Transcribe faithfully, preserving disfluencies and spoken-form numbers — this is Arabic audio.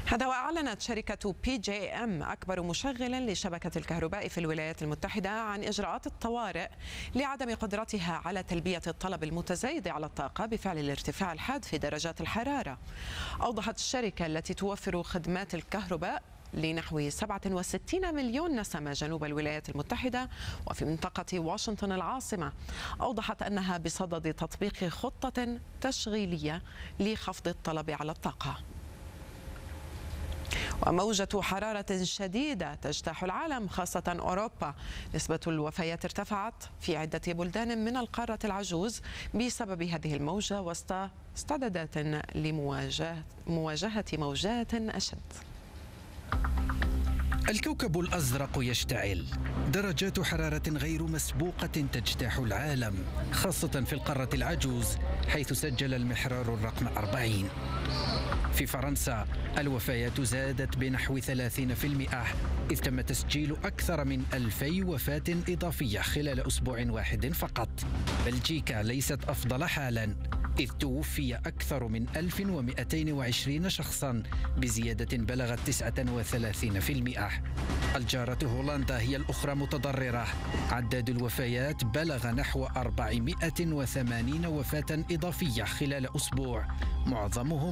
هذا وأعلنت شركة بي جي إم أكبر مشغل لشبكة الكهرباء في الولايات المتحدة عن إجراءات الطوارئ لعدم قدرتها على تلبية الطلب المتزايد على الطاقة بفعل الارتفاع الحاد في درجات الحرارة. أوضحت الشركة التي توفر خدمات الكهرباء لنحو سبعة وستين مليون نسمة جنوب الولايات المتحدة وفي منطقة واشنطن العاصمة، أوضحت أنها بصدد تطبيق خطة تشغيلية لخفض الطلب على الطاقة. وموجة حرارة شديدة تجتاح العالم خاصة أوروبا. نسبة الوفيات ارتفعت في عدة بلدان من القارة العجوز بسبب هذه الموجة وسط استعدادات لمواجهة مواجهة موجات أشد. الكوكب الأزرق يشتعل، درجات حرارة غير مسبوقة تجتاح العالم خاصة في القارة العجوز حيث سجل المحرار الرقم أربعين. في فرنسا الوفيات زادت بنحو ثلاثين بالمئة إذ تم تسجيل أكثر من ألفي وفاة إضافية خلال أسبوع واحد فقط. بلجيكا ليست أفضل حالا إذ توفي أكثر من ألف ومئتين وعشرين شخصا بزيادة بلغت تسعة وثلاثين بالمئة. الجارة هولندا هي الأخرى متضررة، عداد الوفيات بلغ نحو أربعمئة وثمانين وفاة إضافية خلال أسبوع، معظمهم